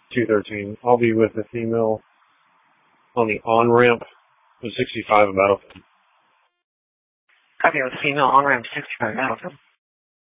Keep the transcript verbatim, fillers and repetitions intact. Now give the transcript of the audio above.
two thirteen. I'll be with the female on the on-ramp with sixty-five Battlefield. Copy with female on-ramp sixty-five Battlefield.